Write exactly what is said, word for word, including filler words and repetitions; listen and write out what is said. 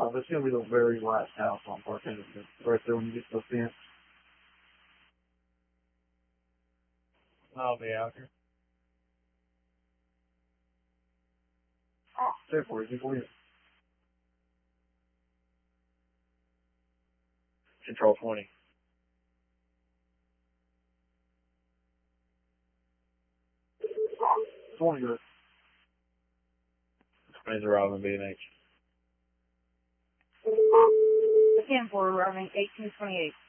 Uh, there's going to be the very last house on Park Henderson, right there when you get to the fence. I'll be out here. Oh, ten for you, for you. Control twenty. twenty good. twenty's arriving B and H. ten for arriving eighteen twenty-eight.